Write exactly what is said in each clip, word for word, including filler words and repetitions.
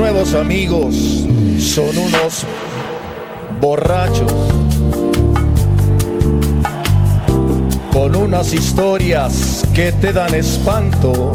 nuevos amigos son unos borrachos con unas historias que te dan espanto.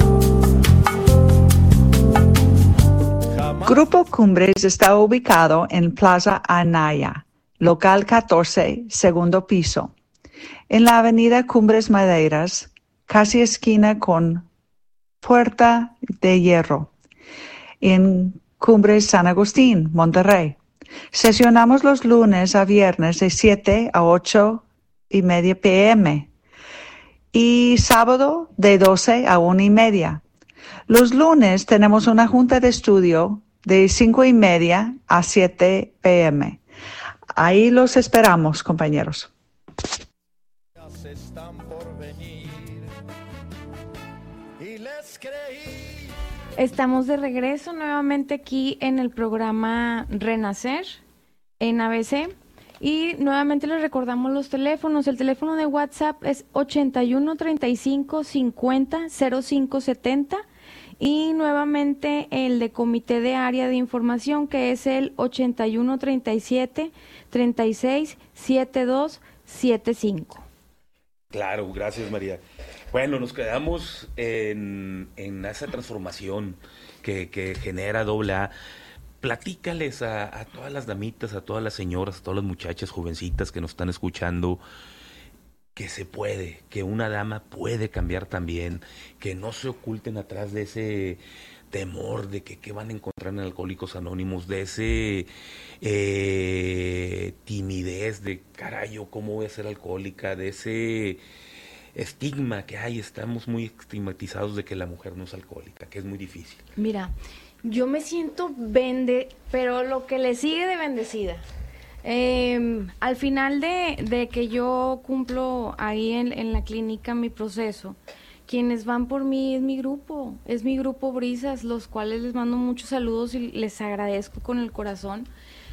Jamás... Grupo Cumbres está ubicado en Plaza Anaya, local catorce, segundo piso, en la avenida Cumbres Maderas, casi esquina con Puerta de Hierro, en Cumbres San Agustín, Monterrey. Sesionamos los lunes a viernes de siete a ocho y media pm y sábado de doce a una y media. Los lunes tenemos una junta de estudio de cinco y media a siete pm. Ahí los esperamos, compañeros. Están por venir y les creí. Estamos de regreso nuevamente aquí en el programa Renacer en A B C y nuevamente les recordamos los teléfonos. El teléfono de WhatsApp es ochenta y uno, treinta y cinco, cincuenta, cero cinco setenta y nuevamente el de Comité de Área de Información, que es el ochenta y uno, treinta y siete, treinta y seis, setenta y dos setenta y cinco. Claro, gracias María. Bueno, nos quedamos en, en esa transformación que, que genera doble A. Platícales a, a todas las damitas, a todas las señoras, a todas las muchachas jovencitas que nos están escuchando, que se puede, que una dama puede cambiar también, que no se oculten atrás de ese temor de que qué van a encontrar en Alcohólicos Anónimos, de ese eh, timidez de caray, yo cómo voy a ser alcohólica, de ese estigma que hay, estamos muy estigmatizados de que la mujer no es alcohólica, que es muy difícil. Mira, yo me siento bende, pero lo que le sigue de bendecida. Eh, al final de, de que yo cumplo ahí en, en la clínica mi proceso, quienes van por mí es mi grupo, es mi grupo Brisas, los cuales les mando muchos saludos y les agradezco con el corazón.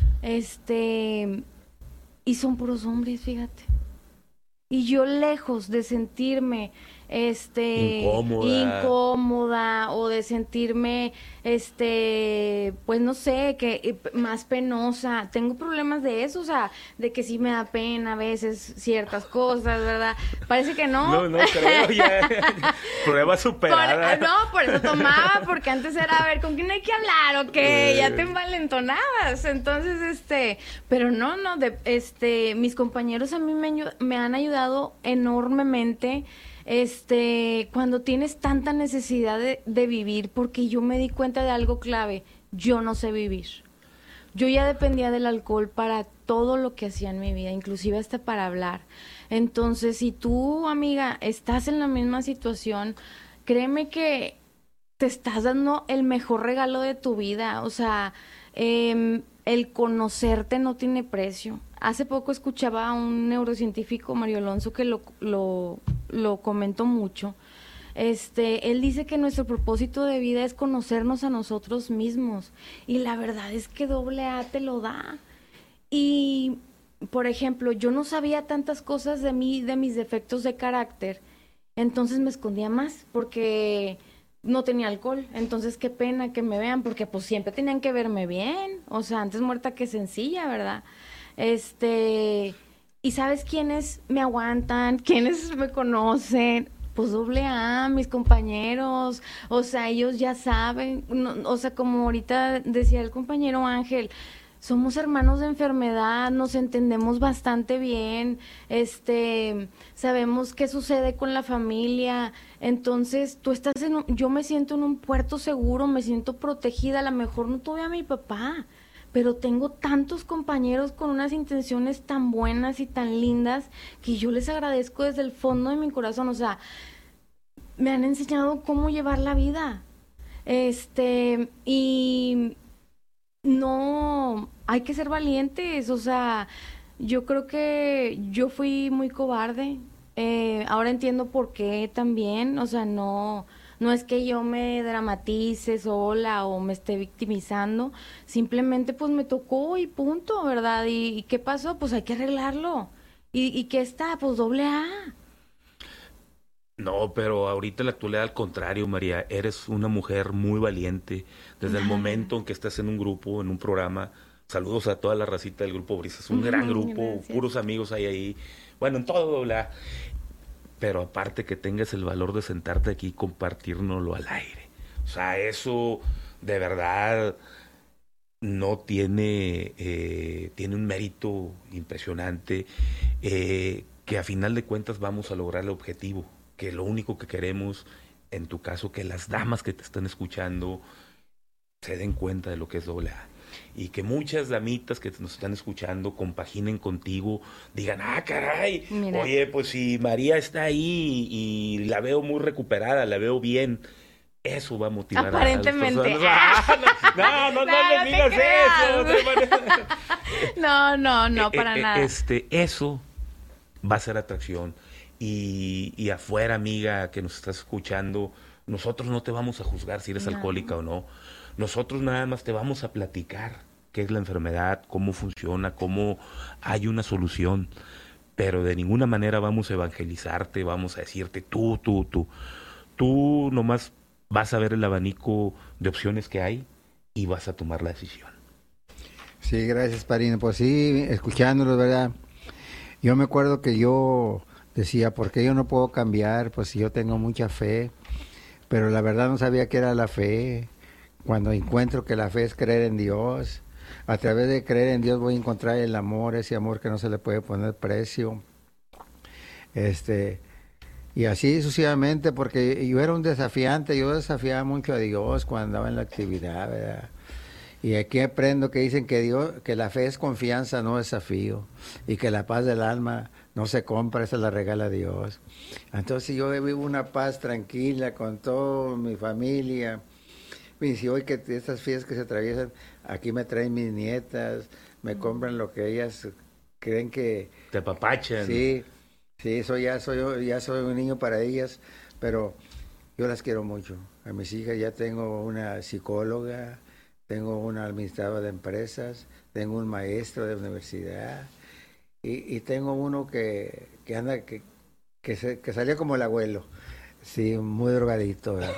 Este, y son puros hombres, fíjate. Y yo lejos de sentirme este incómoda. incómoda o de sentirme este pues no sé, que más penosa, tengo problemas de eso, o sea, de que sí me da pena a veces ciertas cosas, ¿verdad? Parece que no. No, no creo, ya. Prueba superada. Por, no, por eso tomaba, porque antes era, a ver, ¿con quién hay que hablar? O que ya te envalentonabas. Entonces, este, pero no, no, de, este, mis compañeros a mí me, me han ayudado enormemente. Este, cuando tienes tanta necesidad de, de vivir, porque yo me di cuenta de algo clave, yo no sé vivir. Yo ya dependía del alcohol para todo lo que hacía en mi vida, inclusive hasta para hablar. Entonces, si tú, amiga, estás en la misma situación, créeme que te estás dando el mejor regalo de tu vida. O sea, eh, el conocerte no tiene precio. Hace poco escuchaba a un neurocientífico, Mario Alonso, que lo, lo, lo comentó mucho. Este, él dice que nuestro propósito de vida es conocernos a nosotros mismos. Y la verdad es que doble A te lo da. Y, por ejemplo, yo no sabía tantas cosas de mí, de mis defectos de carácter. Entonces me escondía más porque no tenía alcohol. Entonces qué pena que me vean, porque pues siempre tenían que verme bien. O sea, antes muerta que sencilla, ¿verdad? Este, ¿y sabes quiénes me aguantan? ¿Quiénes me conocen? Pues doble A, mis compañeros, o sea, ellos ya saben, no, o sea, como ahorita decía el compañero Ángel, somos hermanos de enfermedad, nos entendemos bastante bien, este, sabemos qué sucede con la familia, entonces tú estás en un, yo me siento en un puerto seguro, me siento protegida, a lo mejor no tuve a mi papá, pero tengo tantos compañeros con unas intenciones tan buenas y tan lindas que yo les agradezco desde el fondo de mi corazón. O sea, me han enseñado cómo llevar la vida. Este, y no, hay que ser valientes. O sea, yo creo que yo fui muy cobarde. Eh, ahora entiendo por qué también. O sea, no... No es que yo me dramatice sola o me esté victimizando, simplemente pues me tocó y punto, ¿verdad? ¿Y, y qué pasó? Pues hay que arreglarlo. ¿Y, y qué está? Pues doble A. No, pero ahorita en la actualidad al contrario, María, eres una mujer muy valiente. Desde el momento en que estás en un grupo, en un programa, saludos a toda la racita del Grupo Brisa, es un gran grupo, Gracias. puros amigos hay ahí, bueno, en todo, ¿verdad? Pero aparte que tengas el valor de sentarte aquí y compartirnoslo al aire. O sea, eso de verdad no tiene, eh, tiene un mérito impresionante, eh, que a final de cuentas vamos a lograr el objetivo, que lo único que queremos, en tu caso, que las damas que te están escuchando se den cuenta de lo que es doble A. Y que muchas damitas que nos están escuchando compaginen contigo, digan, ah, caray, Mira. oye, pues si María está ahí y la veo muy recuperada, la veo bien, eso va a motivar a las Aparentemente. personas. Ah, no, no, no, no, No, le no te digas creas. eso. No, no, no, Eh, para eh, nada. Este, eso va a ser atracción. Y, y afuera, amiga, que nos estás escuchando, nosotros no te vamos a juzgar si eres No. alcohólica o no. Nosotros nada más te vamos a platicar qué es la enfermedad, cómo funciona, cómo hay una solución. Pero de ninguna manera vamos a evangelizarte, vamos a decirte tú, tú, tú. Tú nomás vas a ver el abanico de opciones que hay y vas a tomar la decisión. Sí, gracias, Padrino. Pues sí, escuchándolos, ¿verdad? Yo me acuerdo que yo decía, ¿por qué yo no puedo cambiar? Pues si yo tengo mucha fe, pero la verdad no sabía qué era la fe. Cuando encuentro que la fe es creer en Dios, a través de creer en Dios voy a encontrar el amor, ese amor que no se le puede poner precio. Este, y así sucesivamente, porque yo era un desafiante, yo desafiaba mucho a Dios cuando andaba en la actividad, ¿verdad? Y aquí aprendo que dicen que Dios, que la fe es confianza, no desafío, y que la paz del alma no se compra, esa la regala Dios. Entonces yo vivo una paz tranquila con toda mi familia. Y si hoy que estas fiestas que se atraviesan, aquí me traen mis nietas, me compran lo que ellas creen que... Te apapachan. Sí, sí, soy ya soy ya soy un niño para ellas, pero yo las quiero mucho. A mis hijas ya tengo una psicóloga, tengo una administradora de empresas, tengo un maestro de universidad y, y tengo uno que, que anda, que, que, se, que salió como el abuelo. Sí, muy drogadito, ¿verdad?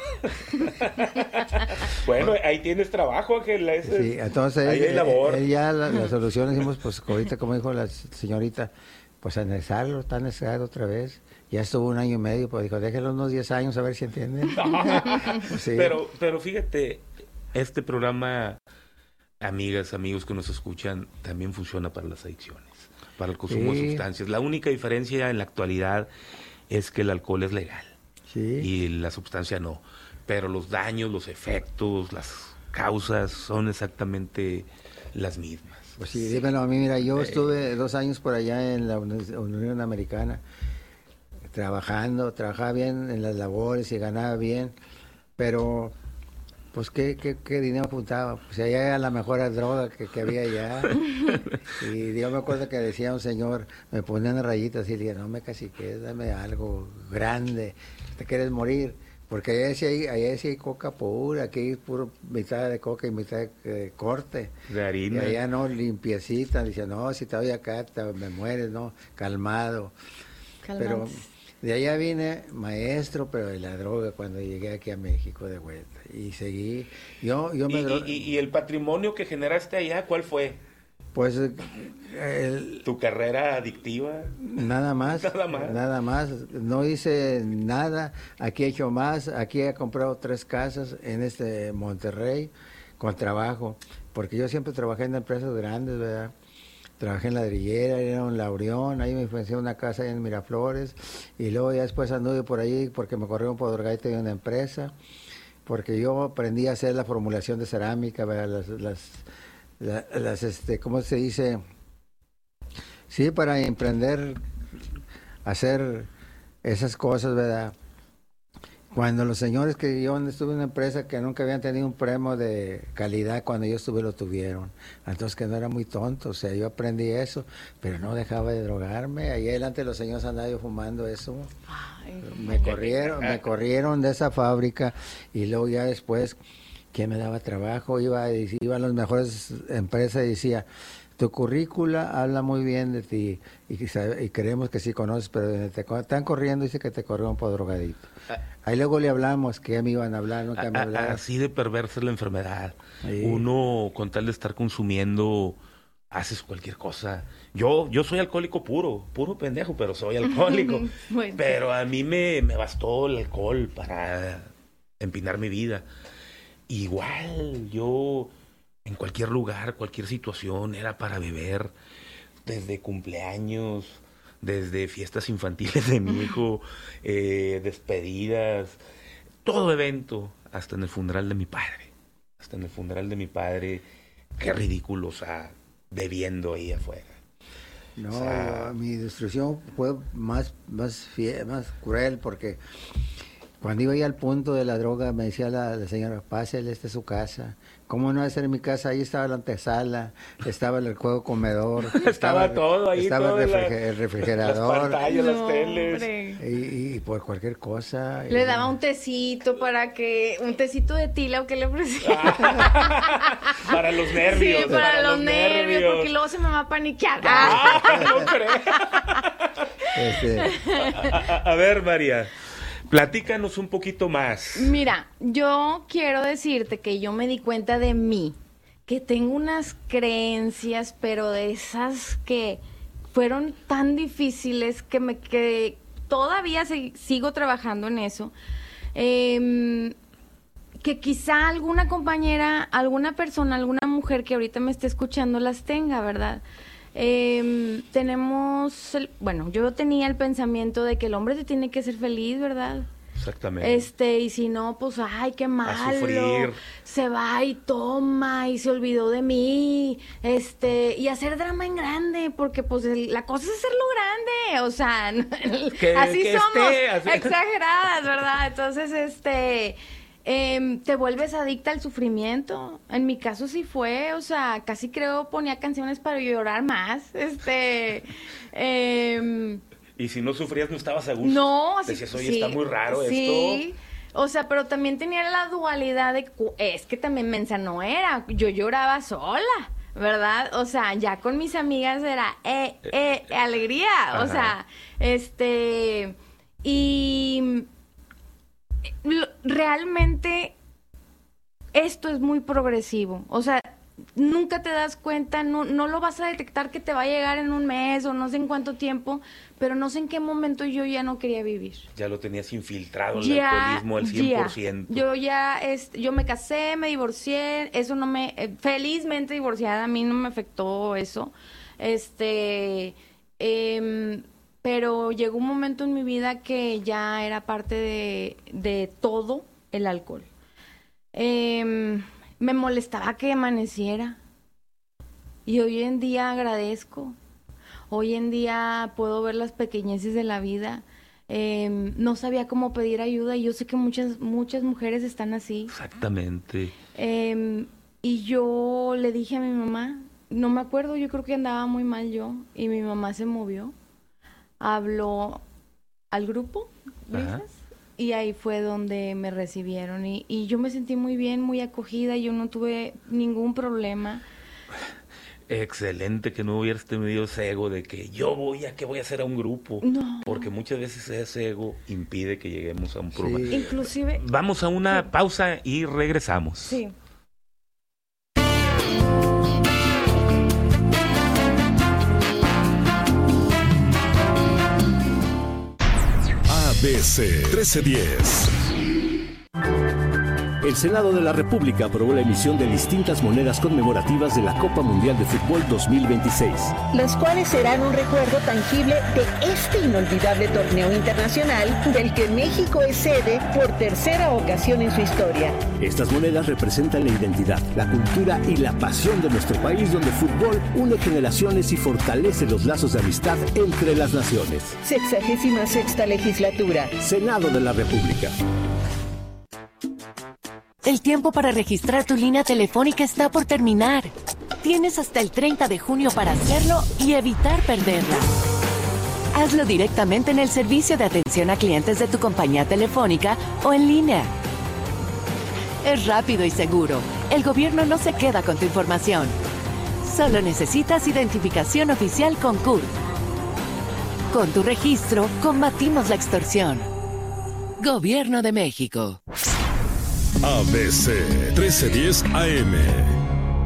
Bueno, ahí tienes trabajo, Ángel. Ese Sí, es- entonces ahí hay él, labor. él ya la, la solución decimos, pues ahorita como dijo la señorita, pues anexarlo, está anexado otra vez. Ya estuvo un año y medio, pues dijo, déjenlo unos diez años a ver si entienden. Sí. Pero, pero fíjate, este programa, amigas, amigos que nos escuchan, también funciona para las adicciones, para el consumo Sí. de sustancias. La única diferencia en la actualidad es que el alcohol es legal Sí. y la sustancia no. Pero los daños, los efectos, las causas son exactamente las mismas. Pues sí, dímelo a mí, mira, yo estuve dos años por allá en la Uni- Unión Americana, trabajando, trabajaba bien en las labores y ganaba bien, pero pues qué, qué, qué dinero apuntaba, pues allá era la mejor droga que, que había allá. Y yo me acuerdo que decía un señor, me ponían rayitas y le dije, no me caciques, dame algo grande, te quieres morir. Porque allá sí hay, allá sí hay coca pura, aquí hay puro mitad de coca y mitad de eh, corte. De Y harina. allá no, limpiecita, dice, no, si te voy acá, te, me mueres, no, calmado. Pero Calmantes. de allá vine maestro, pero de la droga cuando llegué aquí a México de vuelta. Y seguí, yo, yo ¿Y, me... y- dro- y- y el patrimonio que generaste allá, cuál fue? Pues el, ¿Tu carrera adictiva? nada más, Nada más. nada más, no hice nada, aquí he hecho más, aquí he comprado tres casas en este Monterrey con trabajo, porque yo siempre trabajé en empresas grandes, ¿verdad? Trabajé en ladrillera, era un Laurión, ahí me ofrecí una casa en Miraflores, y luego ya después anduve por ahí porque me corrieron por Dorgaita de una empresa, porque yo aprendí a hacer la formulación de cerámica, ¿verdad? Las, las, la- las, este, ¿cómo se dice? Sí, para emprender, hacer esas cosas, ¿verdad? Cuando los señores que yo estuve en una empresa que nunca habían tenido un premio de calidad, cuando yo estuve lo tuvieron. Entonces que no era muy tonto, o sea, yo aprendí eso, pero no dejaba de drogarme. Ahí adelante los señores andaban yo fumando eso. Ay, Me corrieron, me corrieron de esa fábrica y luego ya después, ¿quién me daba trabajo? Iba, iba a las mejores empresas y decía, tu currícula habla muy bien de ti y, y creemos que sí conoces, pero te están corriendo, dice que te corrieron por drogadito. Ahí luego le hablamos, que ya me iban a hablar, no que me hablar. Así de perversa es la enfermedad. Sí. Uno, con tal de estar consumiendo, haces cualquier cosa. Yo yo soy alcohólico puro, puro pendejo, pero soy alcohólico. Bueno. Pero a mí me, me bastó el alcohol para empinar mi vida. Igual, yo en cualquier lugar, cualquier situación, era para beber. Desde cumpleaños, desde fiestas infantiles de mi hijo, eh, despedidas, todo evento, hasta en el funeral de mi padre. Hasta en el funeral de mi padre, qué ridículo, o sea, bebiendo ahí afuera. No, O sea, yo- mi destrucción fue más, más, fie- más cruel porque cuando iba ahí al punto de la droga me decía la, la señora, pásele, esta es su casa. ¿Cómo no va a ser en mi casa? Ahí estaba la antesala, estaba el juego comedor. Estaba todo ahí, Estaba todo el, la- refriger- el refrigerador. Las pantallas, las No, teles. hombre. Y, y por cualquier cosa. Le y- daba un tecito para que... Un tecito de tila o qué le ofrecía. Para los nervios. Sí, para, los, nervios, porque luego se me va a paniquear. Ah, no creo. Este, A, a- a ver, María, platícanos un poquito más. Mira, yo quiero decirte que yo me di cuenta de mí, que tengo unas creencias, pero de esas que fueron tan difíciles que me que todavía se- sigo trabajando en eso. Em, que quizá alguna compañera, alguna persona, alguna mujer que ahorita me esté escuchando las tenga, ¿verdad? Em, tenemos, el- bueno, yo tenía el pensamiento de que el hombre te tiene que hacer feliz, ¿verdad? Exactamente. Este, y si no, pues, ay, qué malo. sufrir. Se Se va y toma y se olvidó de mí. Este, y hacer drama en grande, porque pues el- la cosa es hacerlo grande. O sea, Que- así que somos, esté, así- exageradas, ¿verdad? Entonces, este, em, te vuelves adicta al sufrimiento. En mi caso sí fue, o sea, casi creo ponía canciones para llorar más. Este, em, Y si no sufrías, no estabas a gusto. no, sí, Decías, oye, sí, está muy raro sí. esto. O sea, pero también tenía la dualidad de, cu- es que también mensa no era, yo lloraba sola, ¿verdad? O sea, ya con mis amigas era, eh, eh, alegría, o Ajá. sea, este, y lo- realmente esto es muy progresivo, o sea, nunca te das cuenta, no, no lo vas a detectar que te va a llegar en un mes o no sé en cuánto tiempo, pero no sé en qué momento yo ya no quería vivir. Ya lo tenías infiltrado el Ya, alcoholismo al cien por ciento. ya. Yo ya, es, yo me casé, me divorcié, eso no me, eh, felizmente divorciada, a mí no me afectó eso, este, em, pero llegó un momento en mi vida que ya era parte de, de todo el alcohol. Em, me molestaba que amaneciera y hoy en día agradezco. Hoy en día puedo ver las pequeñeces de la vida. Eh, no sabía cómo pedir ayuda y yo sé que muchas muchas mujeres están así. Exactamente. Eh, y yo le dije a mi mamá, no me acuerdo, yo creo que andaba muy mal yo, y mi mamá se movió, habló al grupo, Ajá. ¿dices? Y ahí fue donde me recibieron y, y yo me sentí muy bien, muy acogida, yo no tuve ningún problema. Excelente que no hubieras tenido ese ego de que yo voy a, ¿qué voy a hacer a un grupo? No. Porque muchas veces ese ego impide que lleguemos a un problema. Sí. Inclusive, Vamos a una Sí. pausa y regresamos. sí. A B C trece diez. El Senado de la República aprobó la emisión de distintas monedas conmemorativas de la Copa Mundial de Fútbol dos mil veintiséis. Las cuales serán un recuerdo tangible de este inolvidable torneo internacional del que México es sede por tercera ocasión en su historia. Estas monedas representan la identidad, la cultura y la pasión de nuestro país, donde el fútbol une generaciones y fortalece los lazos de amistad entre las naciones. Sexagésima sexta legislatura. Senado de la República. El tiempo para registrar tu línea telefónica está por terminar. Tienes hasta el treinta de junio para hacerlo y evitar perderla. Hazlo directamente en el servicio de atención a clientes de tu compañía telefónica o en línea. Es rápido y seguro. El gobierno no se queda con tu información. Solo necesitas identificación oficial con C U R. Con tu registro, combatimos la extorsión. Gobierno de México. A B C trece diez A M